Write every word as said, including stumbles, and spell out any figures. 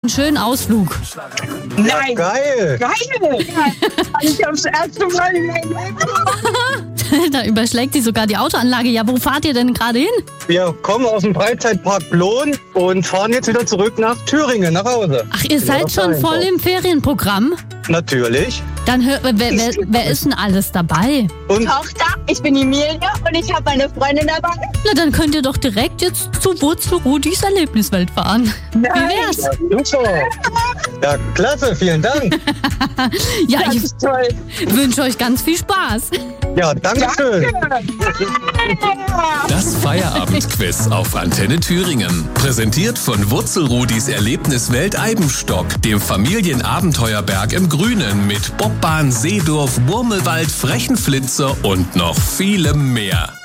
einen schönen Ausflug. Nein! Geil! Geil! Ich hab's erste Mal in meinem Leben. Da überschlägt sich sogar die Autoanlage. Ja, wo fahrt ihr denn gerade hin? Wir kommen aus dem Freizeitpark Blohn und fahren jetzt wieder zurück nach Thüringen, nach Hause. Ach, ihr seid schon voll im Ferienprogramm? Natürlich. Dann hör, wer, wer, wer ist denn alles dabei? Und Tochter, ich bin Emilia und ich habe meine Freundin dabei. Na, dann könnt ihr doch direkt jetzt zu Wurzelrudis Erlebniswelt fahren. Wie wär's? ja, super. Ja, klasse, vielen Dank. Ja, Das ich ist toll. wünsche euch ganz viel Spaß. Ja, danke schön. Das Feierabendquiz auf Antenne Thüringen. Präsentiert von Wurzelrudis Erlebniswelt Eibenstock, dem Familienabenteuerberg im Grünen mit Bobbahn, Seedorf, Murmelwald, Frechenflitzer und noch vielem mehr.